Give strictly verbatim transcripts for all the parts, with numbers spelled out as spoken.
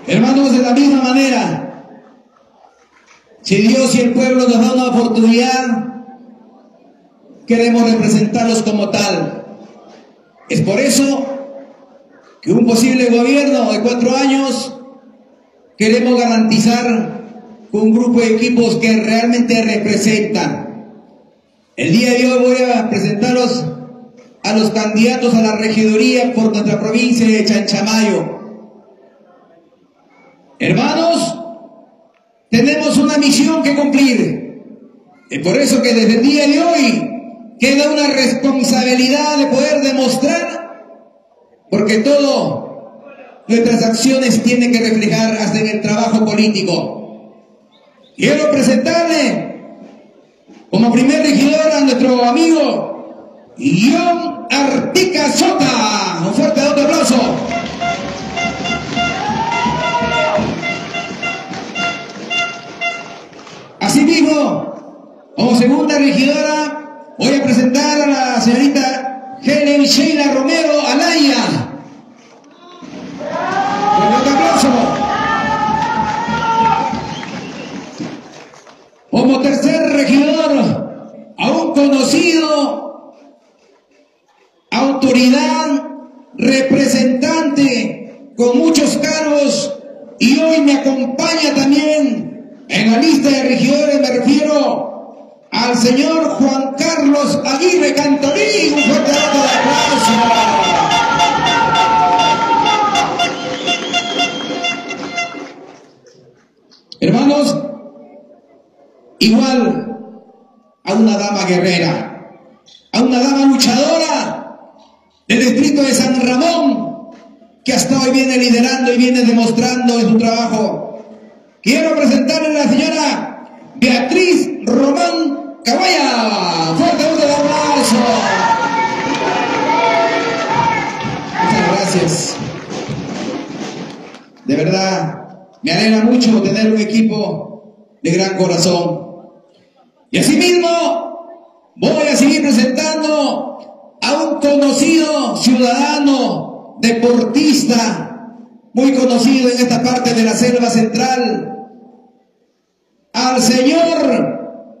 Hermanos, de la misma manera, si Dios y el pueblo nos da una oportunidad, queremos representarlos como tal. Es por eso que un posible gobierno de cuatro años queremos garantizar con un grupo de equipos que realmente representan. El día de hoy voy a presentarlos a los candidatos a la regiduría por nuestra provincia de Chanchamayo. Hermanos, tenemos una misión que cumplir. Es por eso que desde el día de hoy queda una responsabilidad de poder demostrar, porque todo nuestras acciones tienen que reflejar hasta en el trabajo político. Quiero presentarle como primer regidor a nuestro amigo John Artica Sota. Un fuerte aplauso. Asimismo, como segunda regidora, voy a presentar a la señorita Helen Sheila Romero Anaya. Un aplauso. Como tercer regidor, a un conocido, autoridad, representante con muchos cargos, y hoy me acompaña también en la lista de regidores. Me refiero al señor Juan Carlos Aguirre Cantorí. Un fuerte aplauso. Hermanos, igual a una dama guerrera, a una dama luchadora del distrito de San Ramón, que hasta hoy viene liderando y viene demostrando en su trabajo. Quiero presentarle a la señora Beatriz Román Caballa. Fuerte aplauso. Muchas gracias. De verdad, me alegra mucho tener un equipo de gran corazón. Y asimismo, voy a seguir presentando a un conocido ciudadano, deportista, muy conocido en esta parte de la selva central, al señor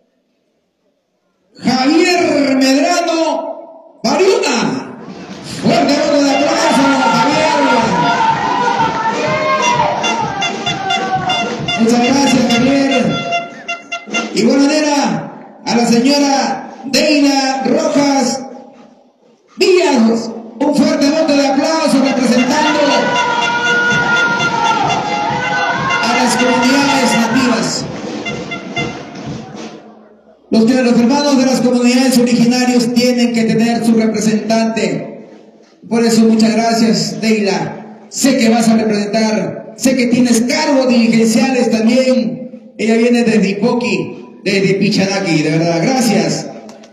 Javier Medrano Bariuna. Fuerte aplauso, Javier. Muchas gracias, Javier. Igual manera a la señora Deina Rojas Díaz. Un fuerte voto de aplauso representando a las comunidades nativas. Los, que, los hermanos de las comunidades originarios tienen que tener su representante. Por eso muchas gracias, Deila. Sé que vas a representar, sé que tienes cargos dirigenciales también. Ella viene desde Ipoqui, desde Pichanaki, de verdad, gracias.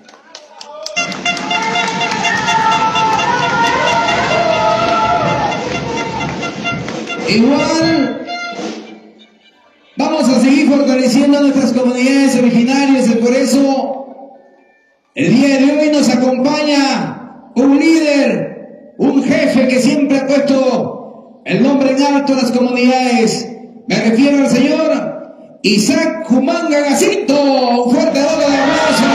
Igual vamos a seguir fortaleciendo nuestras comunidades originarias, y por eso el día de hoy nos acompaña un líder, un jefe que siempre ha puesto el nombre en alto a las comunidades. Me refiero al señor Isaac Humanga Gacito. Un fuerte aplauso.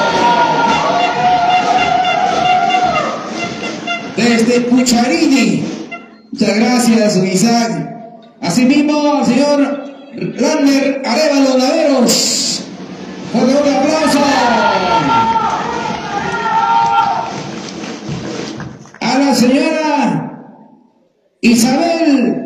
Desde Pucharini. Muchas gracias, Isaac. Asimismo, al señor Lander Arevalo Naveros. Fuerte aplauso. A la señora Isabel